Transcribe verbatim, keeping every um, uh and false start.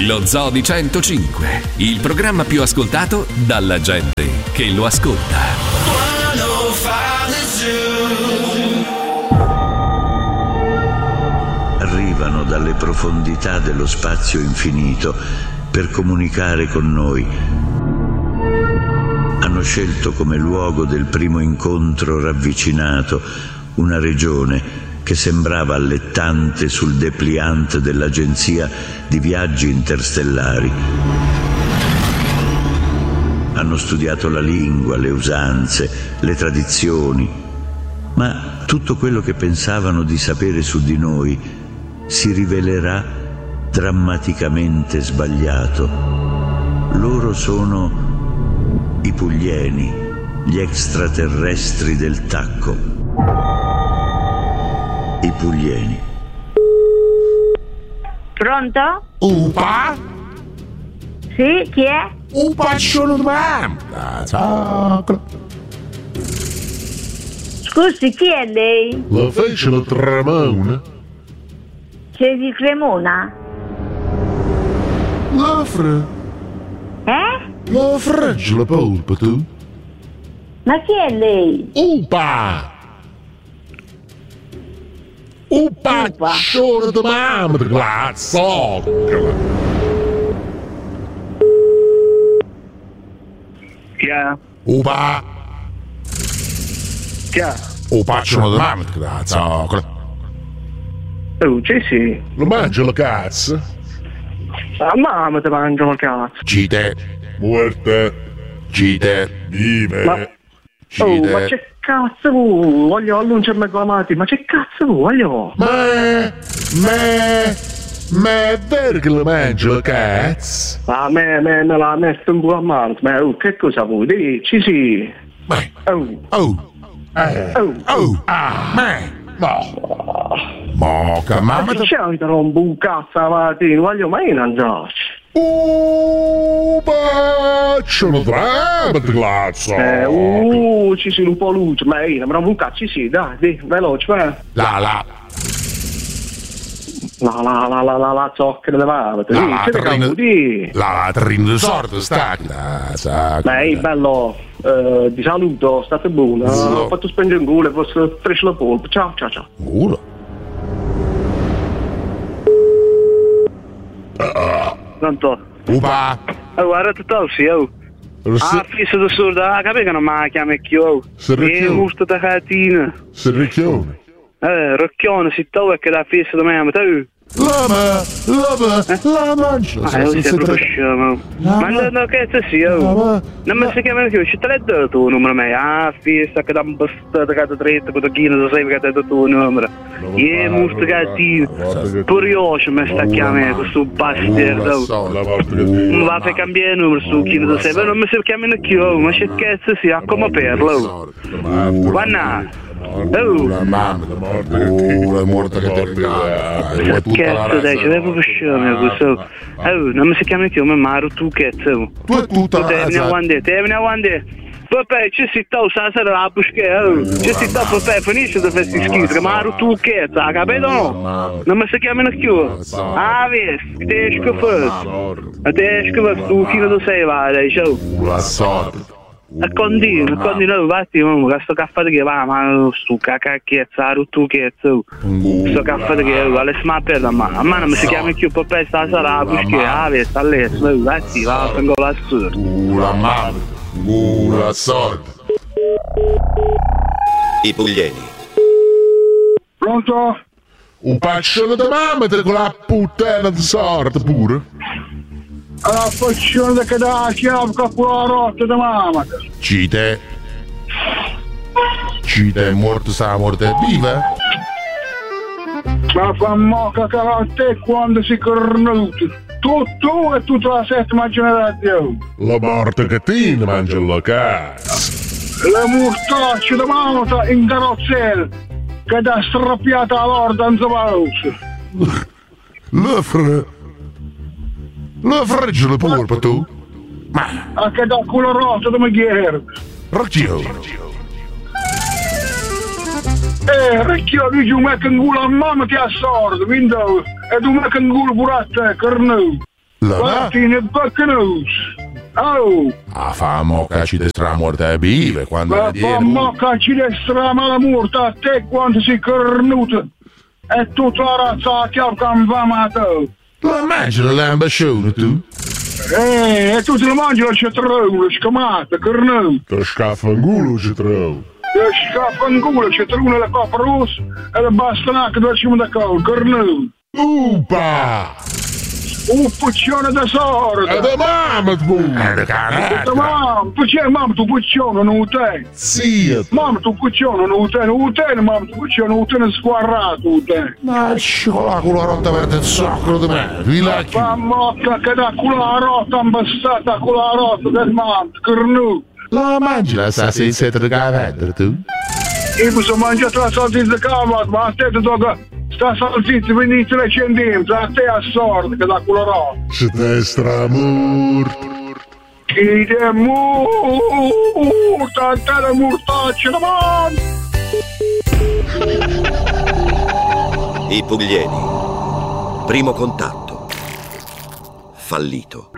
Lo Zoo di centocinque, il programma più ascoltato dalla gente che lo ascolta. Arrivano dalle profondità dello spazio infinito per comunicare con noi. Hanno scelto come luogo del primo incontro ravvicinato una regione che sembrava allettante sul dépliant dell'agenzia di viaggi interstellari. Hanno studiato la lingua, le usanze, le tradizioni, ma tutto quello che pensavano di sapere su di noi si rivelerà drammaticamente sbagliato. Loro sono i Puglieni, gli extraterrestri del tacco. I Puglieni. Pronto? Upa? Sì, chi è? Upa, sono domanda. Scusi, chi è lei? La fece la Tremona. Sei di Cremona? La fre... Eh? La fregge la polpa, tu? Ma chi è lei? Upa! Upa, Upa. sono domanda, glazzo. Chi è? Upa! Chi è? Upa, sono domanda, glazzo. Oh, sì, sì. Lo mangia la cazzo? La mamma ti mangia la cazzo. Gite. Muerte. Gite. Vive. Ma... Oh, Gite. ma che cazzo vuoi? Voglio allungare con la mattina, ma che cazzo vuoi? Voglio? Ma... Ma... Ma è vero che lo mangia la cazzo? A me, me, me la metto in culo a mano. Ma oh, che cosa vuoi? Dici sì. Ma... Oh. Oh. Eh. Oh. Oh. Ah. Ma... No. Ma che Ma mamma... che c'è un rombo un cazzo la mattina? Voglio mai non andarci. Upa, c'è una trama di glazzo. Eh, uh, ci sono un po' luce, ma io non un cazzo, sì, dai, dai, veloce, vai. La la. La la la la la la zocca delle mamma, La la sì, che trina... di? La trina di sorte sta glazzo. Beh, bello, eh, ti saluto, state buone. Sì. Ho fatto spengere in culo e posso fresco la polpa. Ciao, ciao, ciao. Culo? Pronto? Upa. Oh, guarda tutto sì, oh. Ah, fissa da sorda, capi che non mi chiami più. Serricchione. Mi gusta da catina. Serricchione. Eh, rocchione, si tova che da fissa da me, ma tu? Lama, lama, la mangia. Ah, io sei proprio scemo. Ma no, no, che c'è sì, oh. Non mi si chiama più, ci te l'hai dato il numero a me. Ah, fissa, che da un bastato, che da dritto, che da chino, da sai che ti ha dato il numero. Io, musto catina. Pure io ci mi sta chiamando, questo bastardo. Non va a cambiare il numero su chino, da sai, ma non mi si chiamano più, ma che cazzo sia, come perlo. Guarda. Oh, la mamma, la morte che ti... la morte che ti regala. Cazzo dai, c'è proprio scemo questo. Oh, non mi si chiama più, ma Maru tu cazzo. Tu è tutta la Te ne guardi, te ne guardi. Papà, ci si sta usando la busca, oh. Ci si sta, papà, finisce di fare schifo, Maru tu cazzo, ha capito no? Non mi si chiamano più. Ah, vedi, te esco fuori. Te esco fuori, tu chi non sei, va, dai, ciao. La sorte. A condino, a condino, vatti, questo caffè che va, ma sto cacchiazzato tu cazzo. Questo caffè che vuole smappare da me. Ma non mi si chiama più papà, sta sarà, perché ah, vedi, sta lì, vatti, va, tengo la sorte. Uh, la mamma, uh, la sorte. I Puglieni. Pronto? Un paccione da mamma con la puttana di sorte pure. La faccione che dà la chiave con la rotta da mamma. Cite. Cite è morto, sta morte è viva. Ma fa moca che a te quando si cornuti. Tu, tu e tutta la settima generazione. La morte che ti mangia la cazzo. Le mustacce da mamma in carrozzel che dà strappiata la lorda in zavalus. La fre... La fregge la polpa tu? Ma... Anche da culo rotto da maghiere. Racchio. Eh, racchio, dici un mecca in culo a mamma ti assordo, quindi... E tu mecca in culo pure a te, cornu. La Martino Baccanus. Oh! Ah, famo che ci destra morta e vive quando Ma ne fammo che ci destra mala morta a te quando si cornuto. E tutta la razza che ho cambiato. La mangi la lambascione tu? Eh, e tu te lo mangi la cetrone, scamata, cornuto. Che scaffangulo ci trovo. Che scaffangulo, cetrone, la coppa rossa e la bastonacca dove ci da col, cornuto. Upa! Un puccione da sorda! E da mamma tu! E da caretta! Mamma, perché mamma tu puccione non lo te? Sì! Mamma tu puccione non lo te, non lo te, mamma tu puccione non lo te, squarrato lo te! Ma scicola con la rotta verde il sacro di me, rilacchi! Mamma che da con la rotta imbastata con la rotta del mamma, cornu! La mangi la salsiccia di cavetta tu? Io mi sono mangiato la salsiccia di cavetta, ma a te ti tocca... Sta salsiccia venite le centimetri, a te a sorda che da colorò. Ci destra morto. Chi è morta, a te la mortaccia la mano. I Pugliesi. Primo contatto. Fallito.